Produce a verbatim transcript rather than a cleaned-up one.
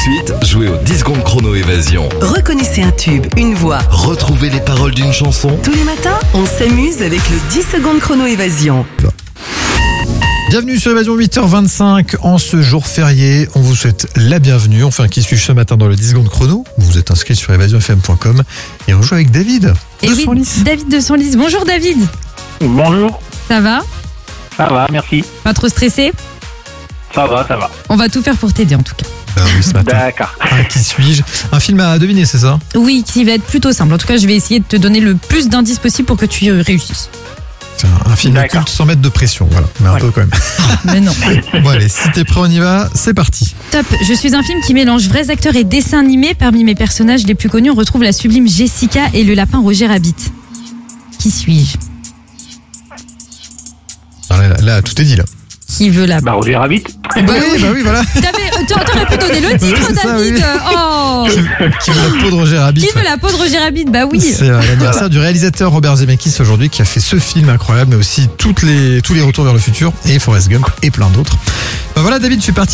suite, jouez au dix secondes chrono évasion. Reconnaissez un tube, une voix. Retrouvez les paroles d'une chanson. Tous les matins, on s'amuse avec le dix secondes chrono évasion. Bienvenue sur Évasion, huit heures vingt-cinq en ce jour férié. On vous souhaite la bienvenue. Enfin, qui suis ce matin dans le dix secondes chrono. Vous vous êtes inscrit sur évasion f m point com et on joue avec David Et de oui, Senlis. David de Senlis. Bonjour David. Bonjour, Ça va? ça va, merci. Pas trop stressé? Ça va, ça va. On va tout faire pour t'aider en tout cas. Ah oui, ce matin. D'accord. Ah, qui suis-je? Un film à deviner, c'est ça? Oui, qui va être plutôt simple. En tout cas, je vais essayer de te donner le plus d'indices possible pour que tu réussisses. C'est un, un film D'accord. culte sans mettre de pression. Voilà, mais un Voilà. peu quand même. Mais non. Bon allez, si t'es prêt, on y va. C'est parti. Top. Je suis un film qui mélange vrais acteurs et dessins animés. Parmi mes personnages les plus connus, on retrouve la sublime Jessica et le lapin Roger Rabbit. Qui suis-je? Alors là, là, tout est dit là. Qui veut la... Bah, Roger Rabbit. Bah oui, bah oui, voilà. T'avais- T'aurais pu donner le titre, Oui, c'est ça, David. oui. Oh. Qui veut la peau de Roger Rabbit? Qui veut la peau de Roger Rabbit? Bah oui. C'est euh, l'anniversaire du réalisateur Robert Zemeckis aujourd'hui qui a fait ce film incroyable, mais aussi toutes les, tous les retours vers le futur et Forrest Gump et plein d'autres. Bah voilà, David, tu fais partie